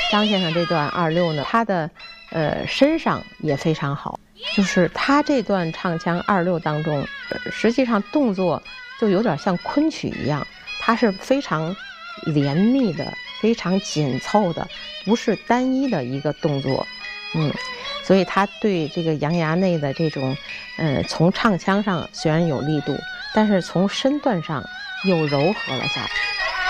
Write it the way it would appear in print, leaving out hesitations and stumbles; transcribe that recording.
张先生这段26呢，他的身上也非常好，就是他这段唱腔26当中，实际上动作就有点像昆曲一样，它是非常连密的、非常紧凑的，不是单一的一个动作。所以他对这个杨衙内的这种，从唱腔上虽然有力度，但是从身段上又柔和了下来。